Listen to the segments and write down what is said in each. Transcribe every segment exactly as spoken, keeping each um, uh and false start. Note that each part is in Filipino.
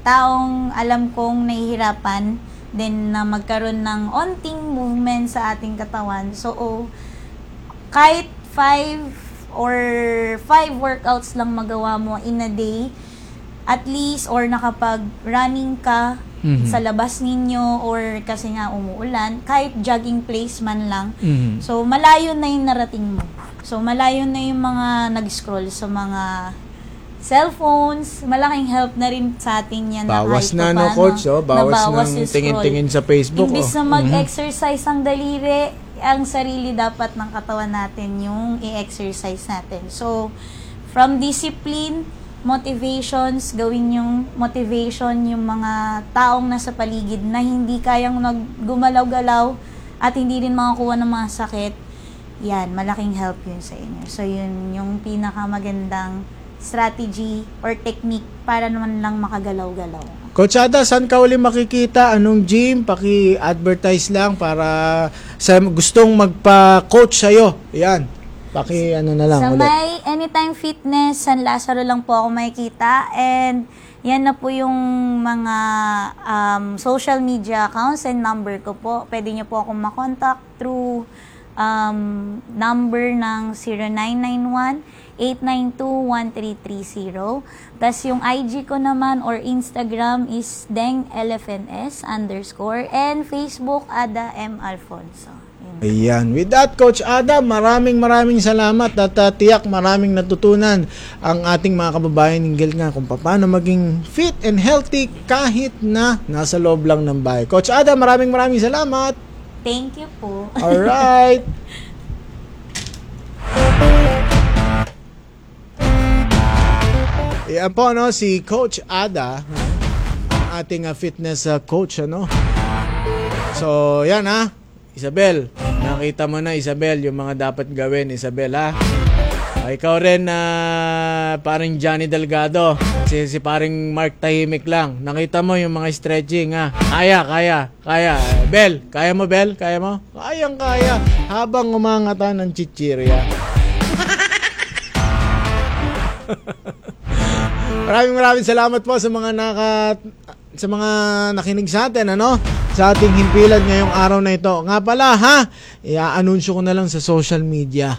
taong alam kong nahihirapan din na magkaroon ng onting movement sa ating katawan. So, oh, kahit five or five workouts lang magawa mo in a day, at least, or nakapag-running ka mm-hmm. sa labas ninyo, or kasi nga umuulan, kahit jogging place man lang. Mm-hmm. So, malayo na yung narating mo. So, malayo na yung mga nag-scroll sa mga cellphones. Malaking help na rin sa atin yan. Bawas na, na, no, coach? Oh, bawas ng tingin-tingin sa Facebook. Imbis oh. na mag-exercise ang daliri, ang sarili dapat ng katawan natin yung i-exercise natin. So, from discipline, motivations, gawin yung motivation yung mga taong nasa paligid na hindi kayang naggumalaw-galaw at hindi rin makakuha ng mga sakit. Yan, malaking help yun sa inyo. So, yun yung pinakamagandang strategy or technique para naman lang makagalaw-galaw. Coach Ada, saan ka uli makikita? Anong gym? Paki-advertise lang para sa gustong magpa-coach sa'yo. Yan. Paki ano na lang sa ulit. may Anytime Fitness, San Lazaro lang po ako makikita. And yan na po yung mga um, social media accounts and number ko po. Pwede nyo po akong makontak through um, number ng zero nine nine one, eight nine two, one three three zero. Tapos yung I G ko naman or Instagram is denglfns underscore and Facebook Ada M. Alfonso. Ayan. With that, Coach Ada, maraming maraming salamat at uh, tiyak maraming natutunan ang ating mga kababayan hinggil nga kung paano maging fit and healthy kahit na nasa loob lang ng bahay. Coach Ada, maraming maraming salamat. Thank you po. Alright. Yan po, no, si Coach Ada, ang ating uh, fitness uh, coach, ano. So, yan ha. Isabel, nakita mo na, Isabel, yung mga dapat gawin, Isabel, ha? Ay, ikaw rin na uh, parang Johnny Delgado, si, si paring Mark tahimik lang. Nakita mo yung mga stretching, ha? Kaya, kaya, kaya. Bel, kaya mo, Bel? Kaya mo? Kayang kaya. Habang umangata ng chichirya. Maraming maraming salamat po sa mga naka sa mga nakinig sa atin, ano? Sa ating himpilan ngayong araw na ito. Nga pala, ha? I-anunsyo ko na lang sa social media.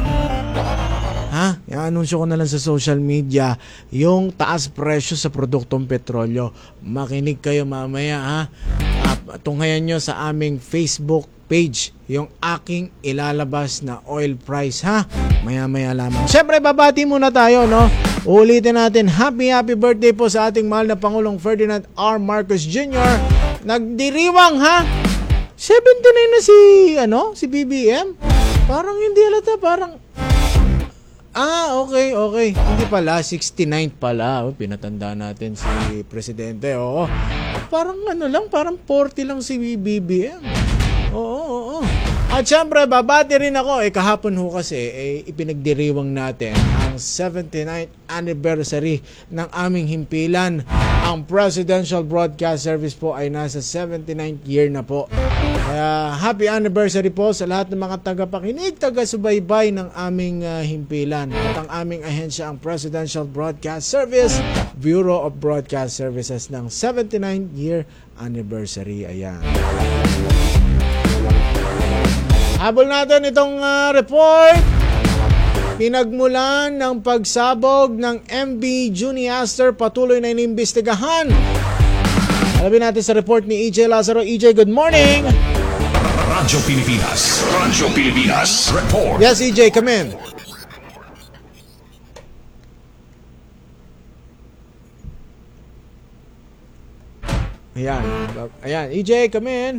Ha? I-anunsyo ko na lang sa social media yung taas presyo sa produktong petrolyo. Makinig kayo mamaya, ha? Uh, tunghayan nyo sa aming Facebook page yung aking ilalabas na oil price, ha? Maya-maya lamang. Siyempre, babati muna tayo, no? Ulitin natin, happy happy birthday po sa ating mahal na Pangulong Ferdinand R. Marcos Junior Nagdiriwang, ha? seventy-nine na si, ano? Si B B M? Parang hindi halata, parang... Ah, okay, okay. Hindi pala, sixty-nine pala. Oh, pinatanda natin si Presidente, oo. Parang ano lang, parang forty lang si B B M. Oo, oo, oo. At syempre, babati rin ako. Eh, kahapon ho kasi, eh, ipinagdiriwang natin ang seventy-ninth anniversary ng aming himpilan. Ang Presidential Broadcast Service po ay nasa seventy-ninth year na po. Kaya, happy anniversary po sa lahat ng mga tagapakinig, taga-subaybay ng aming uh, himpilan. At ang aming ahensya, ang Presidential Broadcast Service, Bureau of Broadcast Services ng seventy-ninth year anniversary. Ayan. Habol natin itong uh, report. Pinagmulan ng pagsabog ng M V Juniaster, patuloy na inimbestigahan. Alamin natin sa report ni E J Lazaro. E J, good morning. Radyo Pilipinas. Radyo Pilipinas. Report. Yes, E J, come in. Ayan. Ayan, E J, come in.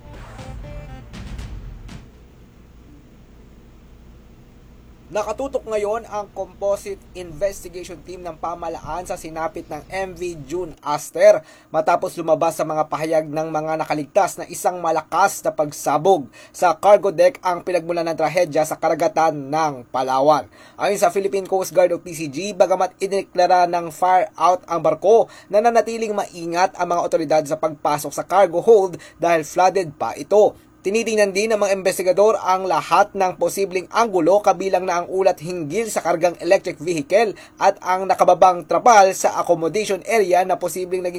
Nakatutok ngayon ang Composite Investigation Team ng pamahalaan sa sinapit ng M V June Aster matapos lumabas sa mga pahayag ng mga nakaligtas na isang malakas na pagsabog sa cargo deck ang pinagmulan ng trahedya sa karagatan ng Palawan. Ayon sa Philippine Coast Guard o P C G, bagamat idineklara ng fire out ang barko, nananatiling maingat ang mga otoridad sa pagpasok sa cargo hold dahil flooded pa ito. Tinitingnan din ng mga investigador ang lahat ng posibleng anggulo kabilang na ang ulat hinggil sa kargang electric vehicle at ang nakababang trapal sa accommodation area na posibleng naging